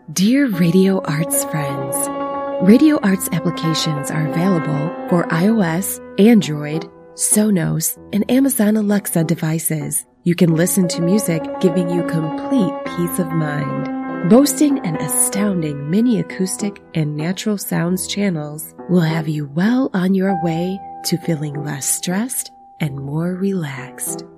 Dear Radio Arts friends, Radio Arts applications are available for iOS, Android, Sonos, and Amazon Alexa devices. You can listen to music giving you complete peace of mind. Boasting an astounding mini acoustic and natural sounds channels will have you well on your way to feeling less stressed and more relaxed.